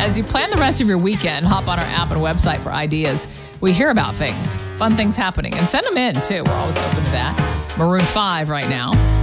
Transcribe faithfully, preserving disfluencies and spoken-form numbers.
As you plan the rest of your weekend, hop on our app and website for ideas. We hear about things, fun things happening, and send them in, too. We're always open to that. Maroon five right now.